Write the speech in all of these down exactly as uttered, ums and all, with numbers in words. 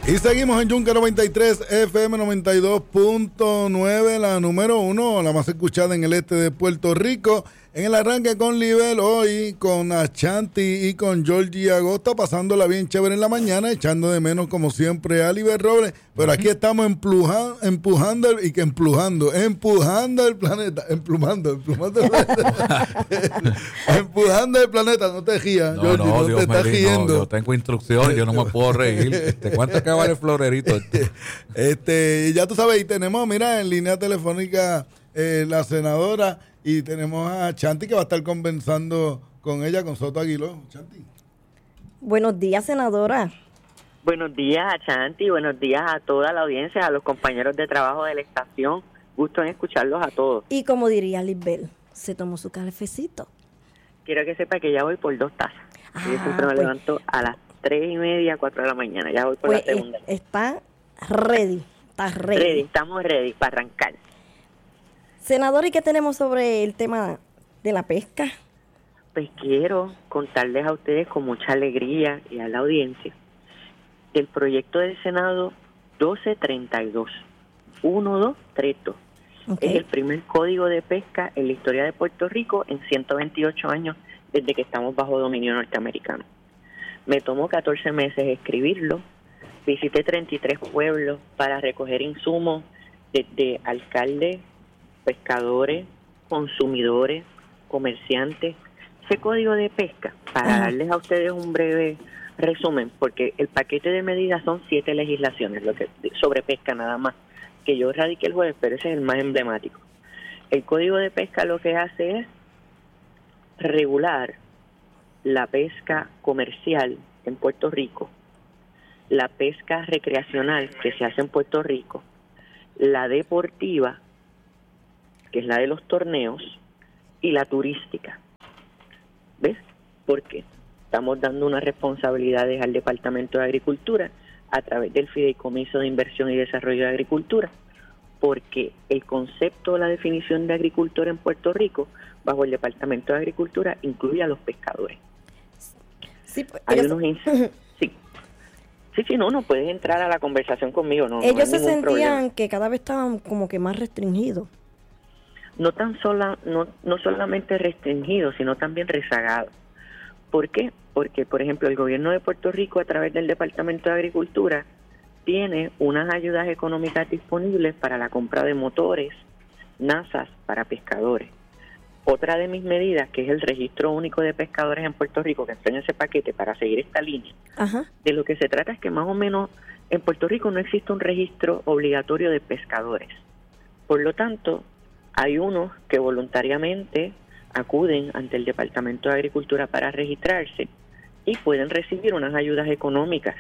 Y seguimos en Yunque noventa y tres, F M noventa y dos punto nueve, la número uno, la más escuchada en el este de Puerto Rico. En el arranque con Libel, hoy con Ashanti y con Georgie Agosta, pasándola bien chévere en la mañana, echando de menos como siempre a Libel Robles. Pero aquí estamos empujando, empujando y que empujando, empujando el planeta, emplumando, emplumando el planeta. empujando el planeta, no te rías, No, Georgie, no, no Dios te estás me di- riendo. no, yo tengo instrucciones, yo no me puedo reír. Este, ¿Cuánto es que vale el florerito? Este, ya tú sabes, y tenemos, mira, en línea telefónica eh, la senadora, y tenemos a Chanti que va a estar conversando con ella, con Soto Aguiló. Chanti. Buenos días, senadora. Buenos días a Chanti, buenos días a toda la audiencia, a los compañeros de trabajo de la estación. Gusto en escucharlos a todos. Y como diría Lisbel, se tomó su cafecito. Quiero que sepa que ya voy por dos tazas. Ah, Yo siempre me pues, levanto a las tres y media, cuatro de la mañana. Ya voy por pues la segunda. es- está ready, está ready. Ready, estamos ready para arrancar. Senadora, ¿y qué tenemos sobre el tema de la pesca? Pues quiero contarles a ustedes con mucha alegría y a la audiencia del proyecto del Senado doce treinta y dos, doce treinta y dos. Okay. Es el primer código de pesca en la historia de Puerto Rico en ciento veintiocho años desde que estamos bajo dominio norteamericano. Me tomó catorce meses escribirlo, visité treinta y tres pueblos para recoger insumos desde alcaldes, pescadores, consumidores, comerciantes. Ese código de pesca, para Ajá. darles a ustedes un breve resumen, porque el paquete de medidas son siete legislaciones lo que sobre pesca nada más, que yo radiqué el jueves, pero ese es el más emblemático. El código de pesca lo que hace es regular la pesca comercial en Puerto Rico, la pesca recreacional que se hace en Puerto Rico, la deportiva, que es la de los torneos, y la turística. ¿Ves? ¿Por qué? Estamos dando unas responsabilidades al Departamento de Agricultura a través del Fideicomiso de Inversión y Desarrollo de Agricultura, porque el concepto, la definición de agricultor en Puerto Rico, bajo el Departamento de Agricultura, incluye a los pescadores. Sí, pues, Hay ellos, unos ins- sí. Sí, sí, no, no puedes entrar a la conversación conmigo, no, no ellos hay se ningún sentían problema. que cada vez estaban como que más restringidos. No tan sola, no, no solamente restringidos, sino también rezagados. ¿Por qué? Porque, por ejemplo, el gobierno de Puerto Rico, a través del Departamento de Agricultura, tiene unas ayudas económicas disponibles para la compra de motores, nazas para pescadores. Otra de mis medidas, que es el registro único de pescadores en Puerto Rico, que está en ese paquete para seguir esta línea, Ajá. de lo que se trata es que más o menos en Puerto Rico no existe un registro obligatorio de pescadores. Por lo tanto, hay unos que voluntariamente acuden ante el Departamento de Agricultura para registrarse y pueden recibir unas ayudas económicas.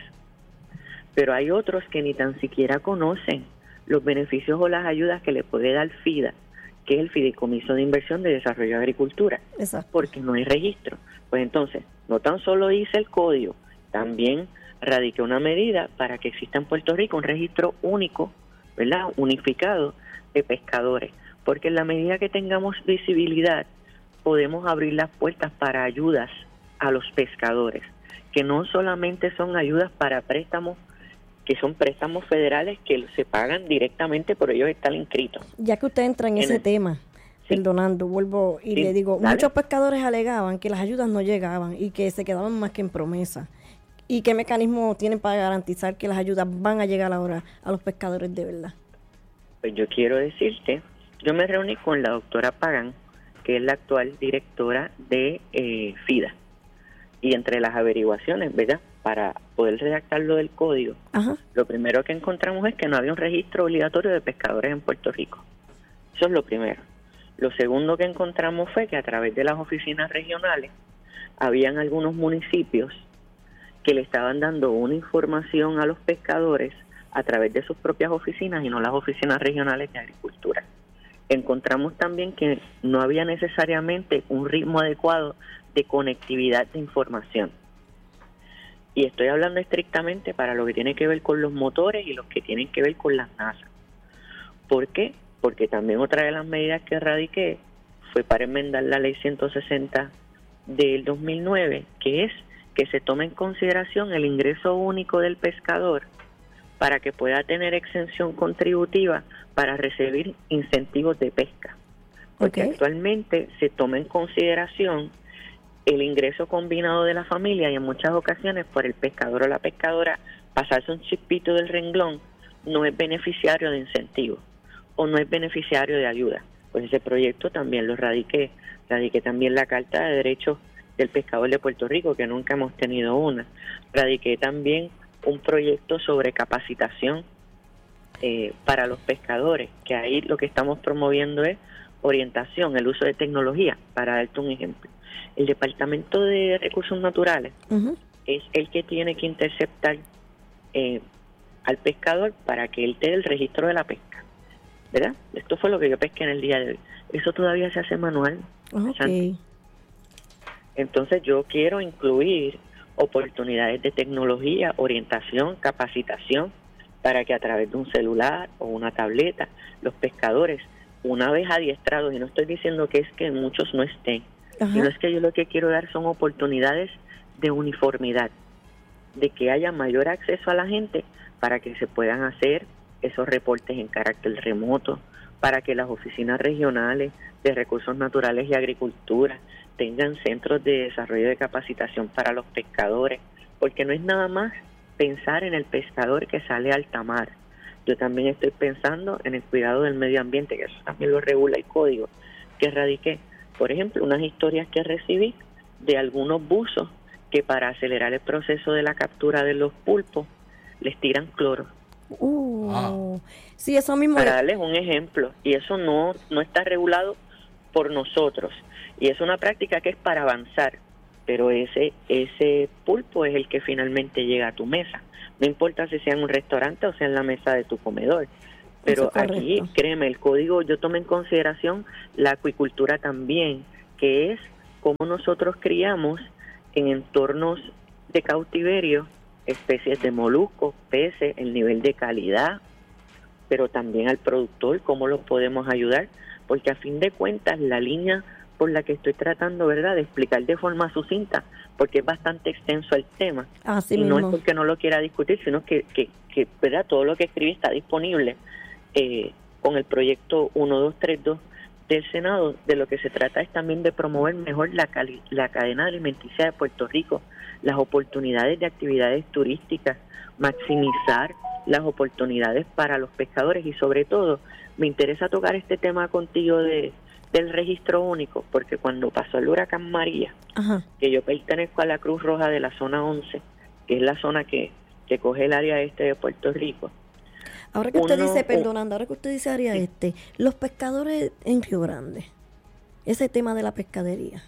Pero hay otros que ni tan siquiera conocen los beneficios o las ayudas que le puede dar FIDA, que es el Fideicomiso de Inversión de Desarrollo de Agricultura, Exacto. porque no hay registro. Pues entonces, no tan solo hice el código, también radiqué una medida para que exista en Puerto Rico un registro único, ¿verdad?, unificado de pescadores, porque en la medida que tengamos visibilidad, podemos abrir las puertas para ayudas a los pescadores, que no solamente son ayudas para préstamos, que son préstamos federales que se pagan directamente por ellos estar inscritos. Ya que usted entra en En ese el- tema, Sí. perdonando, vuelvo y Sí, le digo, dale. muchos pescadores alegaban que las ayudas no llegaban y que se quedaban más que en promesa. ¿Y qué mecanismo tienen para garantizar que las ayudas van a llegar ahora a los pescadores de verdad? Pues yo quiero decirte, yo me reuní con la doctora Pagán, que es la actual directora de eh, FIDA, y entre las averiguaciones, ¿verdad?, para poder redactar lo del código, Ajá. lo primero que encontramos es que no había un registro obligatorio de pescadores en Puerto Rico. Eso es lo primero. Lo segundo que encontramos fue que a través de las oficinas regionales habían algunos municipios que le estaban dando una información a los pescadores a través de sus propias oficinas y no las oficinas regionales de agricultura. Encontramos también que no había necesariamente un ritmo adecuado de conectividad de información. Y estoy hablando estrictamente para lo que tiene que ver con los motores y los que tienen que ver con las nazas. ¿Por qué? Porque también otra de las medidas que radiqué fue para enmendar la ley ciento sesenta del dos mil nueve, que es que se tome en consideración el ingreso único del pescador para que pueda tener exención contributiva para recibir incentivos de pesca. Porque Okay. actualmente se toma en consideración el ingreso combinado de la familia y en muchas ocasiones por el pescador o la pescadora pasarse un chispito del renglón no es beneficiario de incentivos o no es beneficiario de ayuda. Pues ese proyecto también lo radiqué, radiqué también la Carta de Derechos del Pescador de Puerto Rico, que nunca hemos tenido una. Radiqué también un proyecto sobre capacitación eh, para los pescadores, que ahí lo que estamos promoviendo es orientación, el uso de tecnología, para darte un ejemplo. El Departamento de Recursos Naturales Ujú. es el que tiene que interceptar eh, al pescador para que él dé el registro de la pesca, ¿verdad? Esto fue lo que yo pesqué en el día de hoy. Eso todavía se hace manual. Ok. Entonces yo quiero incluir oportunidades de tecnología, orientación, capacitación, para que a través de un celular o una tableta los pescadores, una vez adiestrados, y no estoy diciendo que es que muchos no estén, Ajá. sino es que yo lo que quiero dar son oportunidades de uniformidad, de que haya mayor acceso a la gente para que se puedan hacer esos reportes en carácter remoto, para que las oficinas regionales de recursos naturales y agricultura tengan centros de desarrollo de capacitación para los pescadores, porque no es nada más pensar en el pescador que sale a alta mar. Yo también estoy pensando en el cuidado del medio ambiente, que eso también lo regula el código que radiqué. Por ejemplo, unas historias que recibí de algunos buzos que para acelerar el proceso de la captura de los pulpos les tiran cloro. Uh, Ah. Sí, eso mismo. Para darles un ejemplo, y eso no, no está regulado por nosotros, y es una práctica que es para avanzar, pero ese, ese pulpo es el que finalmente llega a tu mesa. No importa si sea en un restaurante o sea en la mesa de tu comedor. Pero Eso es aquí, correcto. créeme, el código, yo tomo en consideración la acuicultura también, que es cómo nosotros criamos en entornos de cautiverio especies de moluscos, peces, el nivel de calidad, pero también al productor, cómo los podemos ayudar, porque a fin de cuentas la línea por la que estoy tratando, ¿verdad?, de explicar de forma sucinta, porque es bastante extenso el tema, Así y no mismo. es porque no lo quiera discutir, sino que, que, que ¿verdad?, todo lo que escribí está disponible eh, con el proyecto uno dos tres dos del Senado. De lo que se trata es también de promover mejor la, cali- la cadena alimenticia de Puerto Rico, las oportunidades de actividades turísticas, maximizar las oportunidades para los pescadores, y sobre todo me interesa tocar este tema contigo de del registro único, porque cuando pasó el huracán María, Ajá. que yo pertenezco a la Cruz Roja de la zona once, que es la zona que, que coge el área este de Puerto Rico. Ahora que usted Uno- dice, perdonando, ahora que usted dice área este, los pescadores en Río Grande, ese tema de la pescadería.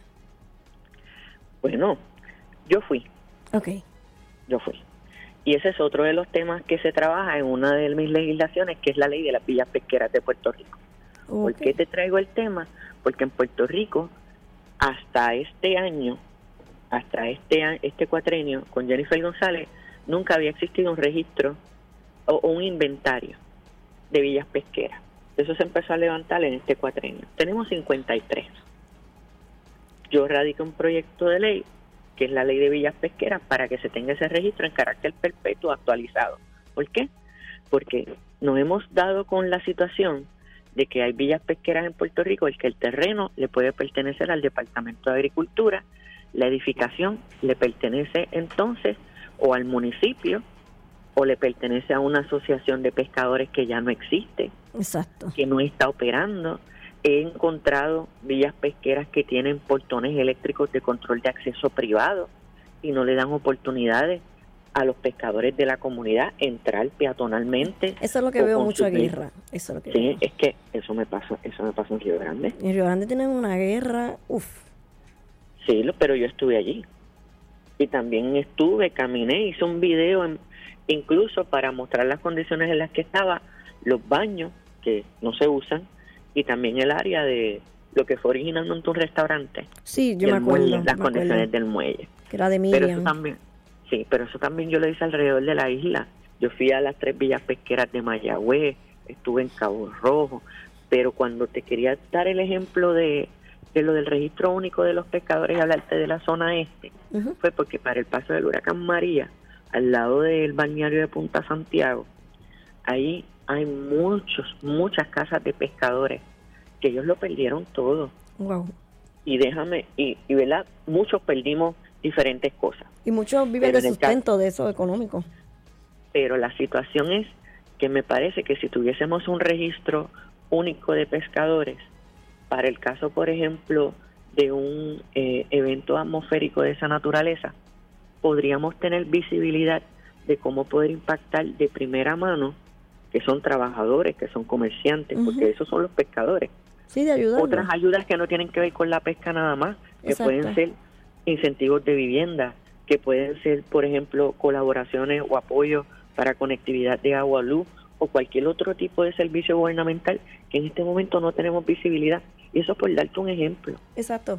Bueno, yo fui, Ok. yo fui. Y ese es otro de los temas que se trabaja en una de mis legislaciones, que es la ley de las villas pesqueras de Puerto Rico. ¿Por Ok. qué te traigo el tema? Porque en Puerto Rico, hasta este año, hasta este a- este cuatrenio, con Jennifer González, nunca había existido un registro o, o un inventario de villas pesqueras. Eso se empezó a levantar en este cuatrenio. Tenemos cincuenta y tres. Yo radico un proyecto de ley, que es la ley de villas pesqueras, para que se tenga ese registro en carácter perpetuo actualizado. ¿Por qué? Porque nos hemos dado con la situación de que hay villas pesqueras en Puerto Rico, el que el terreno le puede pertenecer al Departamento de Agricultura, la edificación le pertenece entonces o al municipio o le pertenece a una asociación de pescadores que ya no existe, Exacto. que no está operando. He encontrado villas pesqueras que tienen portones eléctricos de control de acceso privado y no le dan oportunidades a los pescadores de la comunidad entrar peatonalmente. Eso es lo que o veo con mucho su- guerra. Eso es lo que Sí, veo. es que eso me pasó, eso me pasó en Río Grande. En Río Grande tienen una guerra, uff. Sí, lo- pero yo estuve allí. Y también estuve, caminé, hice un video en- incluso para mostrar las condiciones en las que estaba, los baños que no se usan, y también el área de lo que fue originalmente un restaurante. Sí, y yo me el acuerdo. muelle, las me condiciones acuerdo. del muelle. Que era de Pero eso Miriam. también, sí, pero eso también yo lo hice alrededor de la isla. Yo fui a las tres villas pesqueras de Mayagüez, estuve en Cabo Rojo, pero cuando te quería dar el ejemplo de, de lo del registro único de los pescadores y hablarte de la zona este, Ujú. fue porque para el paso del huracán María, al lado del balneario de Punta Santiago, ahí hay muchos, muchas casas de pescadores que ellos lo perdieron todo. Wow. Y déjame, y, y verdad, muchos perdimos diferentes cosas. Y muchos viven Pero de en el sustento caso- de eso económico. Pero la situación es que me parece que si tuviésemos un registro único de pescadores, para el caso, por ejemplo, de un eh, evento atmosférico de esa naturaleza, podríamos tener visibilidad de cómo poder impactar de primera mano, que son trabajadores, que son comerciantes, Ujú. porque esos son los pescadores. Sí, de ayudar. Otras ayudas que no tienen que ver con la pesca nada más, que Exacto. pueden ser incentivos de vivienda, que pueden ser, por ejemplo, colaboraciones o apoyo para conectividad de agua, luz o cualquier otro tipo de servicio gubernamental que en este momento no tenemos visibilidad. Y eso por darte un ejemplo. Exacto.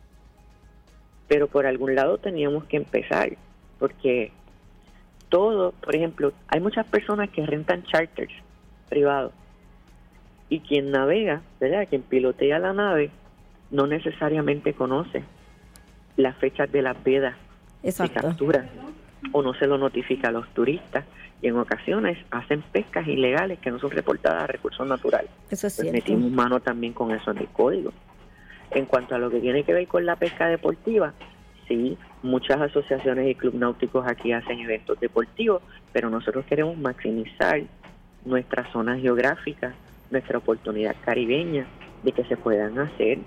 Pero por algún lado teníamos que empezar, porque todo, por ejemplo, hay muchas personas que rentan charters privados y quien navega, ¿verdad? Quien pilotea la nave no necesariamente conoce las fechas de las vedas de Exacto. captura o no se lo notifica a los turistas y en ocasiones hacen pescas ilegales que no son reportadas a recursos naturales. Eso es Pues cierto. metimos mano también con eso en el código. En cuanto a lo que tiene que ver con la pesca deportiva, sí, muchas asociaciones y clubes náuticos aquí hacen eventos deportivos, pero nosotros queremos maximizar nuestra zona geográfica, nuestra oportunidad caribeña de que se puedan hacer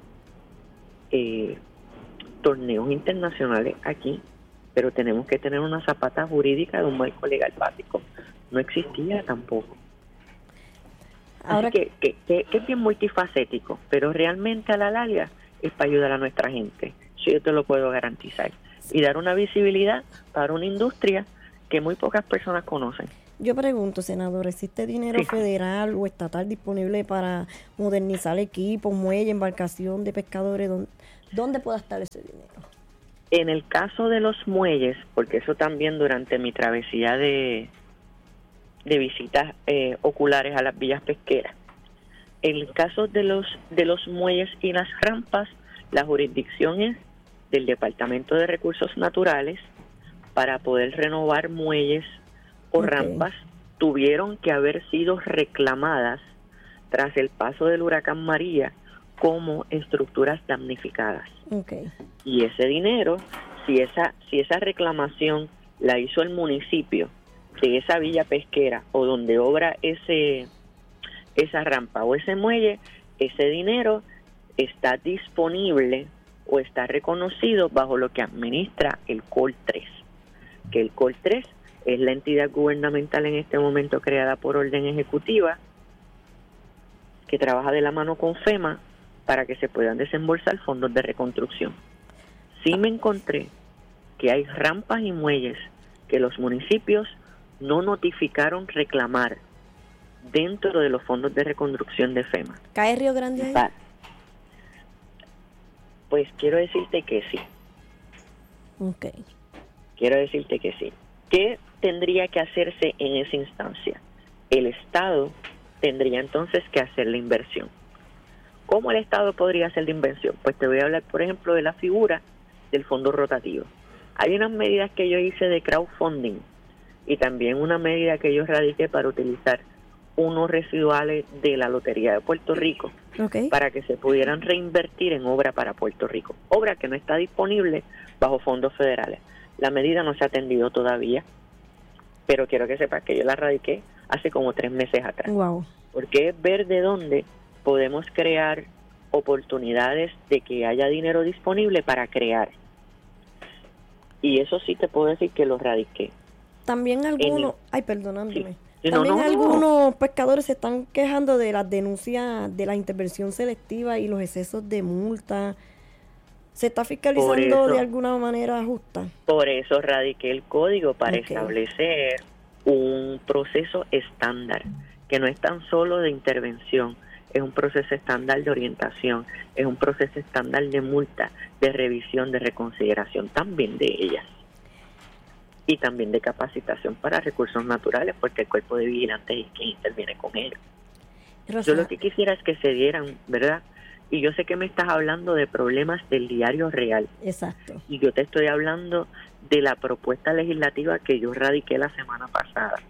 eh, torneos internacionales aquí, pero tenemos que tener una zapata jurídica de un marco legal básico. No existía tampoco. Ahora Así que, que, que, que es bien multifacético, pero realmente a la larga es para ayudar a nuestra gente. Eso yo te lo puedo garantizar. Y dar una visibilidad para una industria que muy pocas personas conocen. yo pregunto, senador, ¿existe dinero Sí. federal o estatal disponible para modernizar equipos, muelle, embarcación de pescadores? ¿Dónde, dónde pueda estar ese dinero? En el caso de los muelles, porque eso también durante mi travesía de, de visitas eh, oculares a las villas pesqueras, en el caso de los, de los muelles y las rampas, la jurisdicción es del Departamento de Recursos Naturales. Para poder renovar muelles o Ok. rampas, tuvieron que haber sido reclamadas tras el paso del huracán María como estructuras damnificadas. Okay. Y ese dinero, si esa si esa reclamación la hizo el municipio de esa villa pesquera o donde obra ese esa rampa o ese muelle, ese dinero está disponible o está reconocido bajo lo que administra el C O L tres, que el C O L tres es la entidad gubernamental en este momento creada por orden ejecutiva que trabaja de la mano con FEMA para que se puedan desembolsar fondos de reconstrucción. Sí me encontré que hay rampas y muelles que los municipios no notificaron reclamar dentro de los fondos de reconstrucción de FEMA. ¿Cae Río Grande ahí? Pa- Pues quiero decirte que sí, Ok. quiero decirte que sí. ¿Qué tendría que hacerse en esa instancia? El Estado tendría entonces que hacer la inversión. ¿Cómo el Estado podría hacer la inversión? Pues te voy a hablar, por ejemplo, de la figura del fondo rotativo. Hay unas medidas que yo hice de crowdfunding y también una medida que yo radiqué para utilizar unos residuales de la Lotería de Puerto Rico Ok. para que se pudieran reinvertir en obra para Puerto Rico. Obra que no está disponible bajo fondos federales. La medida no se ha atendido todavía, pero quiero que sepas que yo la radiqué hace como tres meses atrás. Wow. Porque es ver de dónde podemos crear oportunidades de que haya dinero disponible para crear. Y eso sí te puedo decir que lo radiqué. También algunos, En- ay, perdonándome. Sí. Sí, no, También no, no. algunos pescadores se están quejando de las denuncias de la intervención selectiva y los excesos de multa. ¿Se está fiscalizando eso- de alguna manera justa? Por eso radiqué el código para Ok. establecer un proceso estándar, que no es tan solo de intervención, es un proceso estándar de orientación, es un proceso estándar de multa, de revisión, de reconsideración también de ellas. Y también de capacitación para recursos naturales, porque el cuerpo de vigilantes es quien interviene con ellos. Rosa, Yo lo que quisiera es que se dieran, ¿verdad? Y yo sé que me estás hablando de problemas del diario real, Exacto. y yo te estoy hablando de la propuesta legislativa que yo radiqué la semana pasada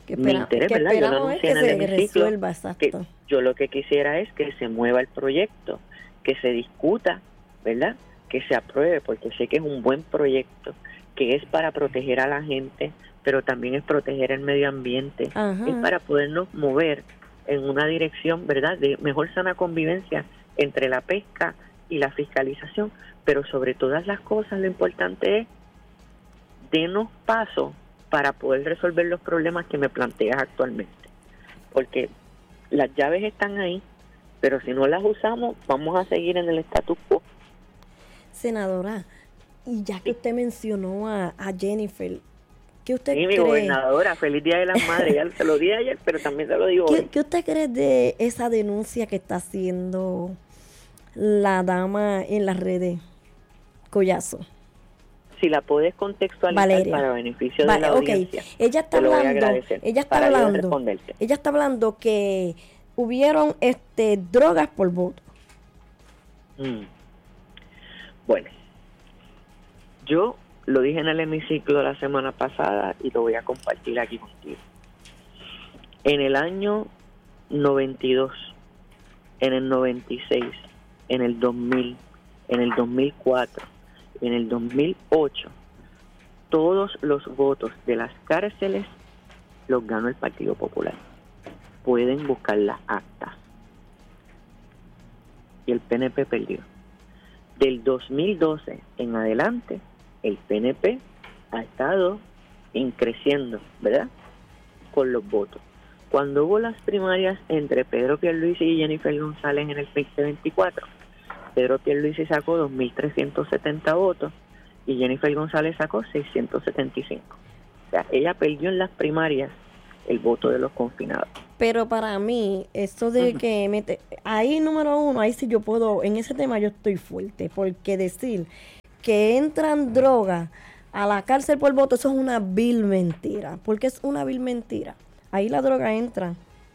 Que mi espera, interés, que ¿verdad? Yo lo esperamos es anuncié que en el se hemiciclo, resuelva, que exacto. yo lo que quisiera es que se mueva el proyecto, que se discuta, ¿verdad? Que se apruebe, porque sé que es un buen proyecto, que es para proteger a la gente, pero también es proteger el medio ambiente, Ajá. es para podernos mover en una dirección, ¿verdad?, de mejor sana convivencia entre la pesca y la fiscalización, pero sobre todas las cosas lo importante es denos paso para poder resolver los problemas que me planteas actualmente, porque las llaves están ahí, pero si no las usamos vamos a seguir en el status quo. Senadora, y ya que usted mencionó a, a Jennifer, ¿qué usted Sí, mi cree? gobernadora, feliz Día de las Madres, ya se lo dije ayer, pero también se lo digo ¿Qué, hoy. ¿Qué usted cree de esa denuncia que está haciendo la dama en las redes, Collazo? Si la puedes contextualizar Valeria. para beneficio Vale, de la ok. audiencia, Ella está te lo voy a hablando, agradecer ella está para yo hablando, responderte. ella está hablando que hubieron este drogas por voto. Mm. Bueno, yo lo dije en el hemiciclo la semana pasada y lo voy a compartir aquí contigo. En el año noventa y dos, en el noventa y seis, en el dos mil, en el dos mil cuatro, en el dos mil ocho, todos los votos de las cárceles los ganó el Partido Popular. Pueden buscar las actas. Y el P N P perdió. Del dos mil doce en adelante, el P N P ha estado creciendo, ¿verdad?, con los votos. Cuando hubo las primarias entre Pedro Pierluisi y Jennifer González en el veinte veinticuatro, Pedro Pierluisi sacó dos mil trescientos setenta votos y Jennifer González sacó seiscientos setenta y cinco. O sea, ella perdió en las primarias el voto de los confinados. Pero para mí, esto de Ujú. que mete, ahí número uno, ahí sí yo puedo, en ese tema yo estoy fuerte, porque decir que entran drogas a la cárcel por voto, eso es una vil mentira, porque es una vil mentira. Ahí la droga entra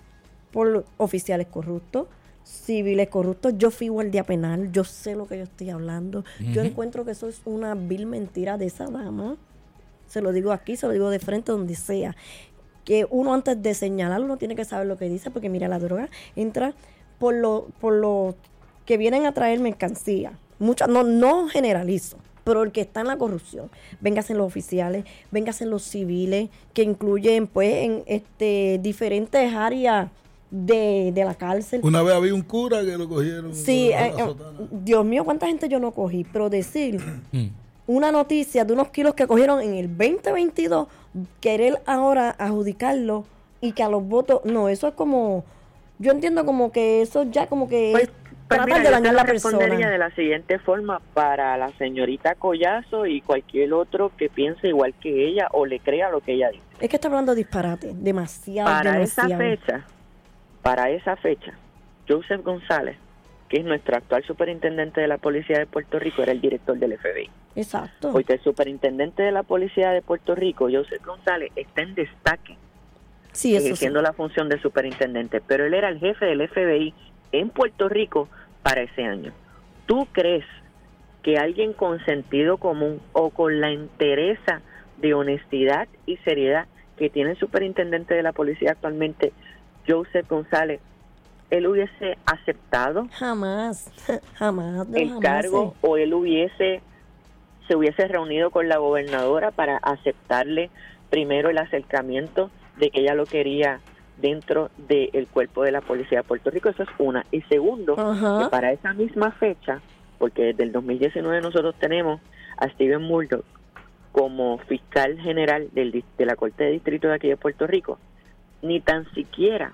por oficiales corruptos, civiles corruptos. Yo fui guardia penal, yo sé lo que yo estoy hablando. Yo Ujú. encuentro que eso es una vil mentira de esa dama. Se lo digo aquí, se lo digo de frente, donde sea. Que uno antes de señalarlo, uno tiene que saber lo que dice, porque mira, la droga entra por lo, por lo que vienen a traer mercancía. Muchas, no, no generalizo, pero el que está en la corrupción, véngase en los oficiales, véngase en los civiles, que incluyen pues en este diferentes áreas de, de la cárcel. Una vez había un cura que lo cogieron. Sí, con la eh, eh, sotana. Dios mío, cuánta gente yo no cogí, pero decir Mm. una noticia de unos kilos que cogieron en el veinte veintidós, querer ahora adjudicarlo y que a los votos, no, eso es como, yo entiendo como que eso ya como que Pues, es pues tratar mira, de yo dañar te a lo la respondería persona. de la siguiente forma para la señorita Collazo y cualquier otro que piense igual que ella o le crea lo que ella dice. Es que está hablando disparate, demasiado, Para demasiado. esa fecha, para esa fecha, Joseph González, que es nuestro actual superintendente de la Policía de Puerto Rico, era el director del F B I. Exacto. Porque el superintendente de la Policía de Puerto Rico, Joseph González, está en destaque, Sí, eso sí. ejerciendo la función de superintendente, pero él era el jefe del F B I en Puerto Rico para ese año. ¿Tú crees que alguien con sentido común o con la entereza de honestidad y seriedad que tiene el superintendente de la policía actualmente, Joseph González, él hubiese aceptado Jamás, jamás. de el jamás, cargo sí. o él hubiese se hubiese reunido con la gobernadora para aceptarle primero el acercamiento de que ella lo quería dentro del cuerpo de la policía de Puerto Rico? Eso es una. Y segundo, Ajá. que para esa misma fecha, porque desde el dos mil diecinueve nosotros tenemos a Steven Murdoch como fiscal general del, dis- de la Corte de Distrito de aquí de Puerto Rico, ni tan siquiera,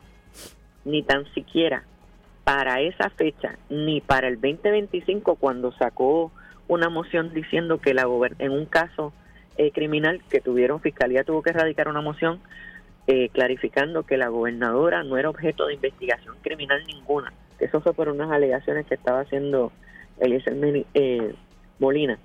ni tan siquiera para esa fecha, ni para el veinte veinticinco, cuando sacó una moción diciendo que la gober- en un caso eh, criminal que tuvieron, Fiscalía tuvo que radicar una moción eh, clarificando que la gobernadora no era objeto de investigación criminal ninguna. Eso fue por unas alegaciones que estaba haciendo Eliezer Meni- eh, Molina.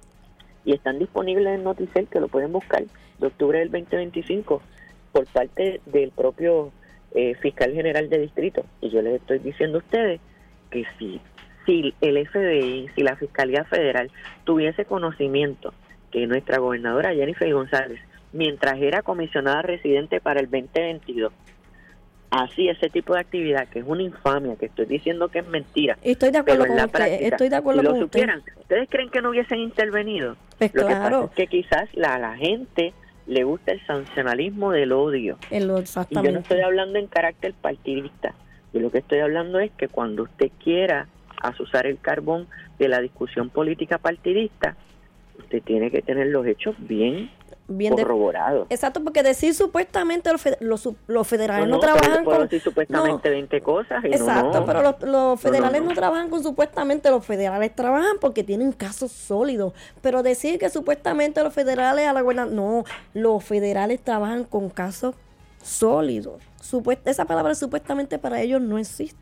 Y están disponibles en Noticel, que lo pueden buscar, de octubre del veinte veinticinco, por parte del propio eh, fiscal general de distrito. Y yo les estoy diciendo a ustedes que si, si el F B I, si la Fiscalía Federal tuviese conocimiento que nuestra gobernadora Jennifer González mientras era comisionada residente para el veinte veintidós. Así, ese tipo de actividad, que es una infamia, que estoy diciendo que es mentira. Estoy de acuerdo pero en con la usted, práctica, estoy de acuerdo si lo con supieran, usted. ¿Ustedes creen que no hubiesen intervenido? Pues Lo claro. que pasa es que quizás la, la gente le gusta el sancionalismo del odio. En lo Y exactamente. yo no estoy hablando en carácter partidista. Yo lo que estoy hablando es que cuando usted quiera azuzar el carbón de la discusión política partidista, usted tiene que tener los hechos bien, Bien de- corroborados. Exacto, porque decir supuestamente los, fe- los, su- los federales no, no, pero trabajan yo puedo con... decir supuestamente no. veinte cosas y Exacto, no, no. pero los, los federales no, no, no. trabajan con supuestamente, los federales trabajan porque tienen casos sólidos. Pero decir que supuestamente los federales a la buena, no, los federales trabajan con casos sólidos. Supuest, esa palabra supuestamente para ellos no existe.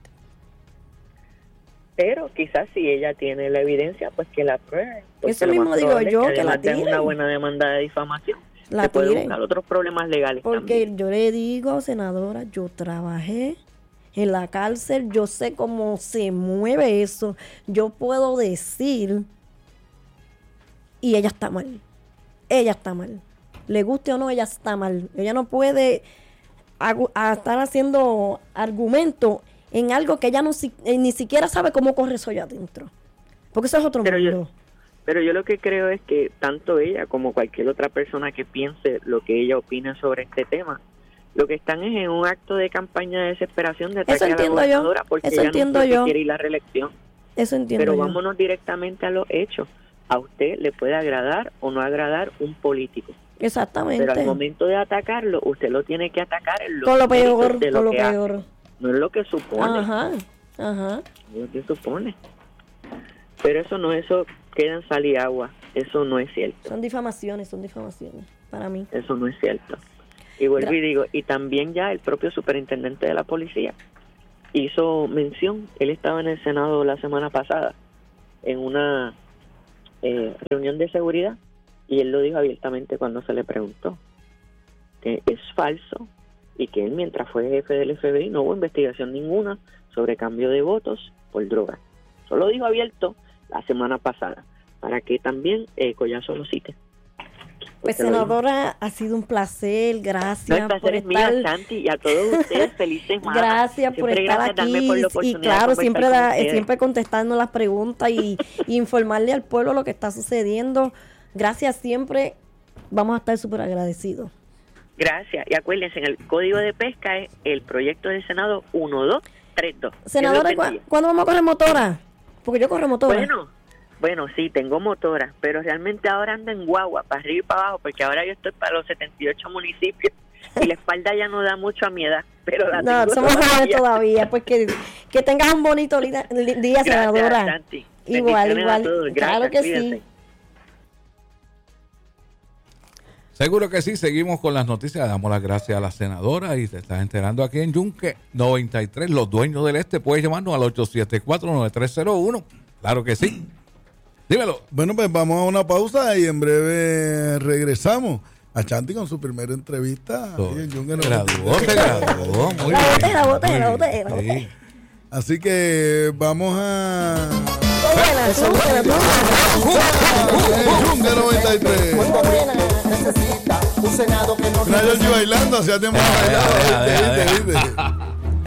Pero quizás si ella tiene la evidencia, pues que la pruebe. Porque Eso lo mismo más digo probable yo, es que la además de tiren. una buena demanda de difamación, La se puede tiren. buscar otros problemas legales Porque también. yo le digo, senadora, yo trabajé en la cárcel, yo sé cómo se mueve eso. Yo puedo decir, y ella está mal. Ella está mal. Le guste o no, ella está mal. Ella no puede agu- a estar haciendo argumentos en algo que ella no si- eh, ni siquiera sabe cómo corre eso allá adentro. Porque eso es otro Pero yo- mundo. Pero yo lo que creo es que tanto ella como cualquier otra persona que piense lo que ella opina sobre este tema, lo que están es en un acto de campaña de desesperación de ataque Eso a la entiendo yo. gobernadora porque Eso ella entiendo anunció que yo. quiere ir a la reelección. Eso entiendo Pero yo. vámonos directamente a los hechos. A usted le puede agradar o no agradar un político. Exactamente. Pero al momento de atacarlo, usted lo tiene que atacar en los Con lo méritos peor, de lo con lo que hace. peor. No es lo que supone. Ajá, ajá. No es lo que supone. Pero eso no, eso queda en sal y agua. Eso no es cierto. Son difamaciones, son difamaciones, para mí. Eso no es cierto. Y vuelvo Gra- y digo, y también ya el propio superintendente de la policía hizo mención, él estaba en el Senado la semana pasada, en una eh, reunión de seguridad, y él lo dijo abiertamente cuando se le preguntó, que es falso, y que él mientras fue jefe del F B I no hubo investigación ninguna sobre cambio de votos por droga. Eso lo dijo abierto la semana pasada, para que también eh, Collazo lo cite. Pues Porque lo dijo. senadora, ha sido un placer, No, gracias el placer por es mío, estar, Santi, y a todos ustedes felices mamas. gracias por Siempre estar gracias darme aquí por la y oportunidad de claro, conversar siempre con da- ustedes. siempre contestando las preguntas y, y informarle al pueblo lo que está sucediendo. Gracias siempre, vamos a estar súper agradecidos. Gracias, y acuérdense, en el Código de Pesca es el proyecto del Senado uno dos tres dos. Senadora, Dios los ¿cu- bendiga. ¿cuándo vamos a correr motora? Porque yo corro motora. Bueno, bueno, sí, tengo motora, pero realmente ahora ando en guagua, para arriba y para abajo, porque ahora yo estoy para los setenta y ocho municipios y la espalda ya no da mucho a mi edad, pero la No, tengo somos jóvenes todavía. todavía, pues que, que tengas un bonito li- li- día, Gracias, senadora. Santi. Igual, Bendiciones a igual. todos. Claro Gracias, que cuídense. sí. Seguro que sí, seguimos con las noticias. Damos las gracias a la senadora y te estás enterando aquí en Yunque noventa y tres, los dueños del este. Puedes llamarnos al ocho siete cuatro, nueve tres cero uno. Claro que sí. Dímelo. Bueno, pues vamos a una pausa y en breve regresamos. A Chanti con su primera entrevista. ahí en Yunque Se noventa y graduó, tres. se graduó. Muy La bien. boté, la boté, muy la bien. boté, la boté. Sí. Así que vamos a... Muy buena, muy buena, muy Yunque noventa y tres. buena. Necesita un Senado que no Mira, yo estoy bailando, hacía tiempo que no bailaba, Deja, deja, ¿viste? deja. ¿viste? ¿viste?